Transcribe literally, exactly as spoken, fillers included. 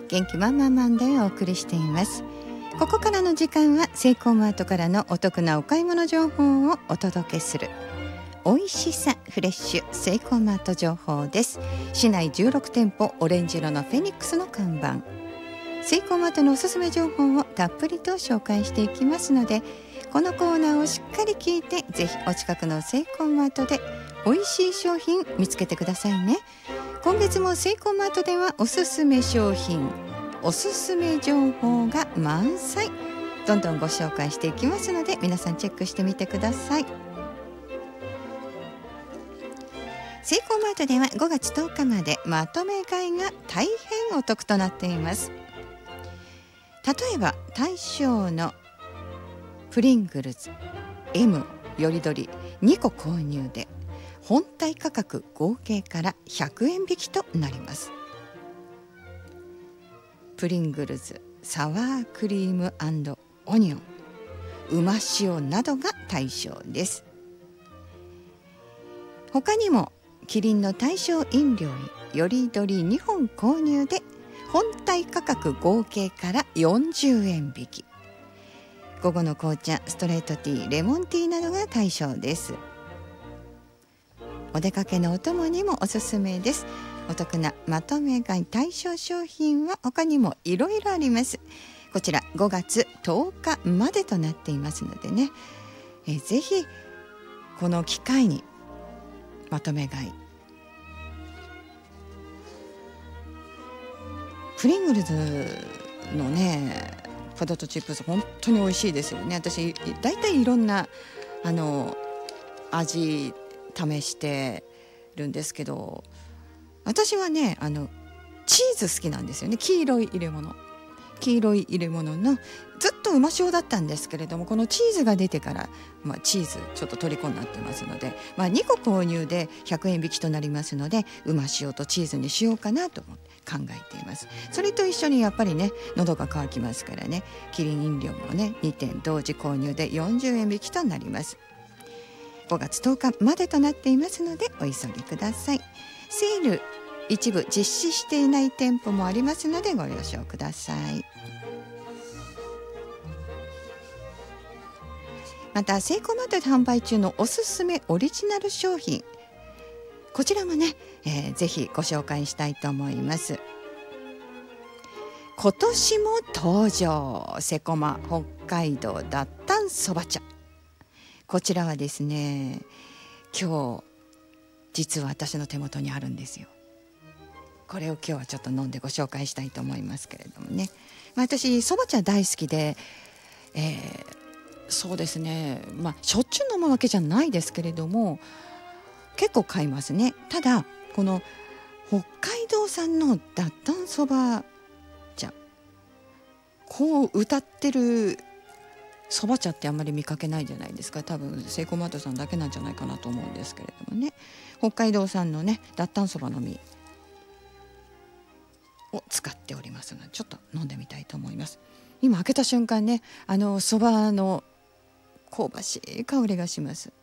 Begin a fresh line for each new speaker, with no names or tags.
元気満々マンデーをお送りしています。ここからの時間はセイコーマートからのお得なお買い物情報をお届けするおいしさフレッシュセイコーマート情報です。市内じゅうろくてんぽオレンジ色のフェニックスの看板、セイコーマートのおすすめ情報をたっぷりと紹介していきますので、このコーナーをしっかり聞いて、ぜひお近くのセイコーマートで美味しい商品見つけてくださいね。今月もセイコーマートではおすすめ商品、おすすめ情報が満載、どんどんご紹介していきますので、皆さんチェックしてみてください。セイコーマートではごがつとおかまでまとめ買いが大変お得となっています。例えば対象のプリングルズ エム よりどりにこ購入で本体価格合計からひゃくえん引きとなります。プリングルズサワークリーム&オニオン、うま塩などが対象です。他にもキリンの対象飲料よりどりにほん購入で本体価格合計からよんじゅうえん引き、午後の紅茶ストレートティーレモンティーなどが対象です。お出かけのお供にもおすすめです。お得なまとめ買い対象商品は他にもいろいろあります。こちらごがつとおかまでとなっていますのでね、えぜひこの機会にまとめ買い、プリングルズのねポテトチップス本当に美味しいですよね。私だいたいいろんなあの味試してるんですけど、私はねあのチーズ好きなんですよね。黄色い入れ物黄色い入れ物のずっとうま塩だったんですけれども、このチーズが出てから、まあ、チーズちょっと虜になってますので、まあ、にこ購入でひゃくえん引きとなりますので、うま塩とチーズにしようかなと思って考えています。それと一緒にやっぱりね喉が渇きますからね、キリン飲料もねにてん同時購入でよんじゅうえん引きとなります。ごがつとおかまでとなっていますのでお急ぎください。セール一部実施していない店舗もありますのでご了承ください。またセイコーマートで販売中のおすすめオリジナル商品、こちらもね、えー、ぜひご紹介したいと思います。今年も登場、セコマ北海道脱炭そば茶。こちらはですね、今日実は私の手元にあるんですよ。これを今日はちょっと飲んでご紹介したいと思いますけれどもね、まあ、私そば茶大好きで、えー、そうですね、まあ、しょっちゅう飲むわけじゃないですけれども結構買いますね。ただこの北海道産の脱炭そば茶、こう歌ってるそば茶ってあんまり見かけないじゃないですか。多分セイコーマートさんだけなんじゃないかなと思うんですけれどもね、北海道産のね脱炭そばの実を使っておりますので、ちょっと飲んでみたいと思います。今開けた瞬間ね、あのそばの香ばしい香りがします。